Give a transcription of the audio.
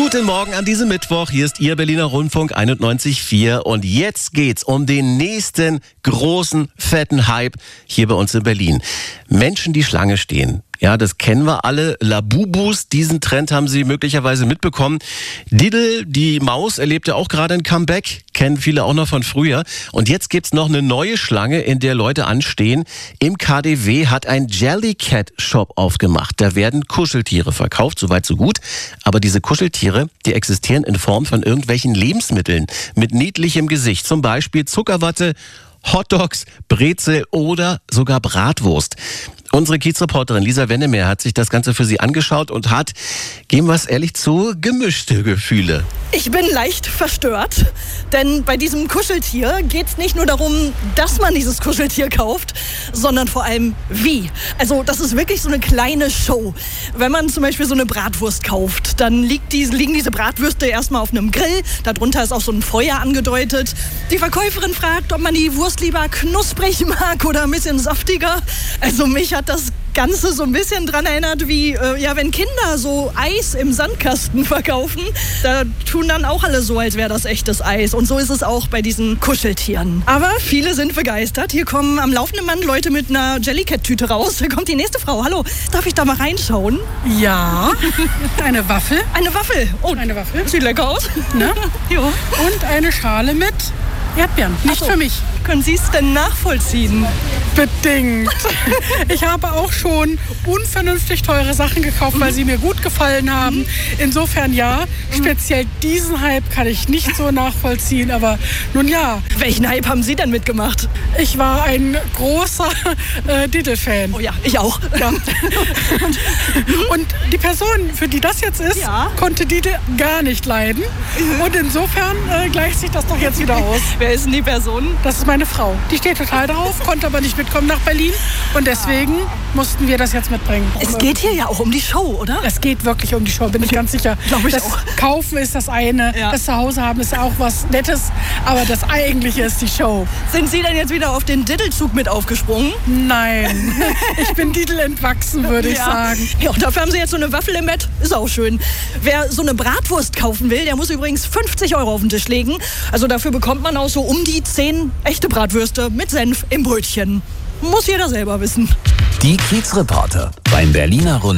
Guten Morgen an diesem Mittwoch. Hier ist Ihr Berliner Rundfunk 91.4 und jetzt geht's um den nächsten großen, fetten Hype hier bei uns in Berlin. Menschen, die Schlange stehen. Ja, das kennen wir alle. Labubus, diesen Trend haben Sie möglicherweise mitbekommen. Diddle, die Maus, erlebt ja auch gerade ein Comeback. Kennen viele auch noch von früher. Und jetzt gibt's noch eine neue Schlange, in der Leute anstehen. Im KaDeWe hat ein Jellycat-Shop aufgemacht. Da werden Kuscheltiere verkauft, soweit so gut. Aber diese Kuscheltiere, die existieren in Form von irgendwelchen Lebensmitteln mit niedlichem Gesicht. Zum Beispiel Zuckerwatte, Hotdogs, Brezel oder sogar Bratwurst. Unsere Kiezreporterin Lisa Wennemer hat sich das Ganze für Sie angeschaut und hat, geben wir es ehrlich zu, gemischte Gefühle. Ich bin leicht verstört, denn bei diesem Kuscheltier geht es nicht nur darum, dass man dieses Kuscheltier kauft, sondern vor allem wie. Also das ist wirklich so eine kleine Show. Wenn man zum Beispiel so eine Bratwurst kauft, dann liegen diese Bratwürste erstmal auf einem Grill, darunter ist auch so ein Feuer angedeutet. Die Verkäuferin fragt, ob man die Wurst lieber knusprig mag oder ein bisschen saftiger. Also mich hat das Ganze so ein bisschen dran erinnert, wie wenn Kinder so Eis im Sandkasten verkaufen. Da tun dann auch alle so, als wäre das echtes Eis. Und so ist es auch bei diesen Kuscheltieren. Aber viele sind begeistert. Hier kommen am laufenden Band Leute mit einer Jellycat-Tüte raus. Hier kommt die nächste Frau. Hallo, darf ich da mal reinschauen? Ja, eine Waffel. Eine Waffel. Oh, eine Waffel. Sieht lecker aus. Ne? Ja. Und eine Schale mit Erdbeeren. Nicht für mich. Können Sie es denn nachvollziehen? Bedingt. Ich habe auch schon unvernünftig teure Sachen gekauft, weil sie mir gut gefallen haben. Insofern ja, speziell diesen Hype kann ich nicht so nachvollziehen, aber nun ja. Welchen Hype haben Sie denn mitgemacht? Ich war ein großer Diddle-Fan. Oh ja, ich auch. Ja. Und die Person, für die das jetzt ist, konnte Diddle gar nicht leiden. Und insofern gleicht sich das doch jetzt wieder aus. Wer ist denn die Person? Das ist meine Frau. Die steht total drauf, konnte aber nicht mitkommen nach Berlin. Und deswegen mussten wir das jetzt mitbringen. Es geht hier ja auch um die Show, oder? Es geht wirklich um die Show, bin ich ganz sicher. Glaube ich das auch. Kaufen ist das eine, das Zuhause haben ist auch was Nettes. Aber das Eigentliche ist die Show. Sind Sie denn jetzt wieder auf den Diddle-Zug mit aufgesprungen? Nein, ich bin Diddle entwachsen, würde ich sagen. Ja, und dafür haben Sie jetzt so eine Waffel im Bett. Ist auch schön. Wer so eine Bratwurst kaufen will, der muss übrigens 50 € auf den Tisch legen. Also dafür bekommt man auch so um die 10 echte Bratwürste mit Senf im Brötchen. Muss jeder selber wissen. Die Kiezreporter beim Berliner Rundfunk.